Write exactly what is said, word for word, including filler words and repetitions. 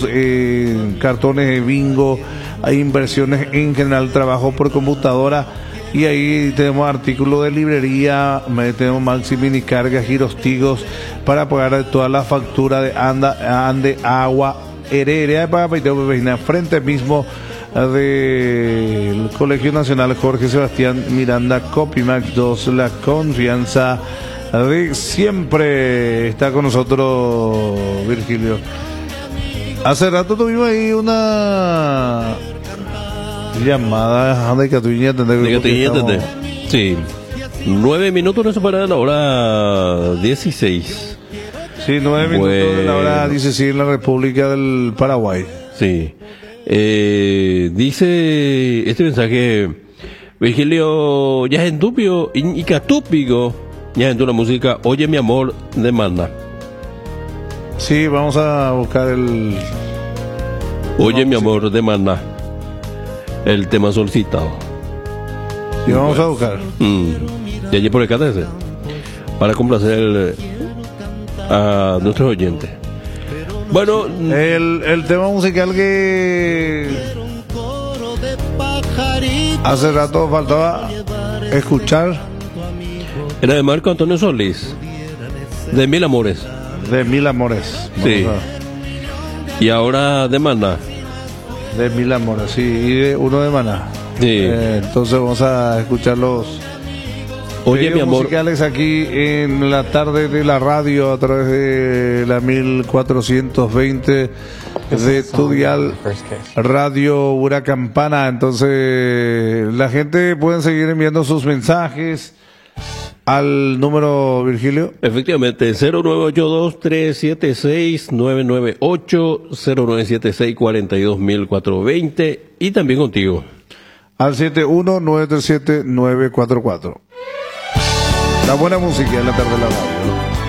eh, cartones de bingo, hay inversiones en general, trabajo por computadora, y ahí tenemos artículos de librería, tenemos Maxi Mini Cargas, girostigos para pagar toda la factura de anda, ande, agua, heredia para frente mismo del Colegio Nacional Jorge Sebastián Miranda, Copimax dos, la confianza de siempre. Está con nosotros Virgilio. Hace rato tuvimos ahí una llamada de Catuña. Estamos... Sí, nueve minutos no se para la hora dieciséis. Sí, nueve minutos bueno. de la hora dieciséis en la República del Paraguay. Sí. Eh, dice este mensaje: Virgilio, ya es entupio y catúpico, ya es una música, oye mi amor, demanda. Sí, vamos a buscar el... Oye mi amor, demanda. El tema solicitado. Y vamos bueno. a buscar. Mm. Y allí por el K T C. Para complacer a nuestros oyentes. Bueno, el, el tema musical que hace rato faltaba escuchar era de Marco Antonio Solís, de Mil Amores. De Mil Amores. Sí. Y ahora de Maná. De Mil Amores, sí. Y de uno de Maná. Sí. Eh, entonces vamos a escuchar los Oye, mi amor, musicales aquí en la tarde de la radio a través de la mil cuatrocientos veinte de Tudial Radio Huracampana. Entonces la gente puede seguir enviando sus mensajes al número, Virgilio. Efectivamente, cero nueve ocho dos, tres siete seis, nueve nueve ocho, cero nueve siete seis, cuatro dos mil cuatrocientos veinte, y también contigo al siete uno nueve tres siete nueve cuatro cuatro. La buena música en la tarde de la radio.